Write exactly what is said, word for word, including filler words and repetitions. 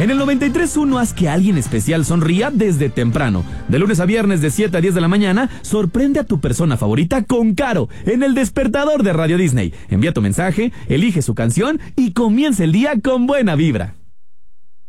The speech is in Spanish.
En el noventa y tres punto uno haz que alguien especial sonría desde temprano. De lunes a viernes de siete a diez de la mañana, sorprende a tu persona favorita con Caro en El Despertador de Radio Disney. Envía tu mensaje, elige su canción y comienza el día con buena vibra.